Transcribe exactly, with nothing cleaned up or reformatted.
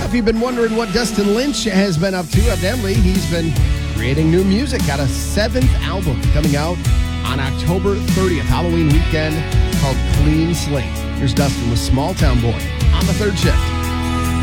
if you've been wondering what Dustin Lynch has been up to, evidently he's been creating new music. Got a seventh album coming out on October thirtieth, Halloween weekend, called Clean Slate. Here's Dustin with Small Town Boy on the third shift.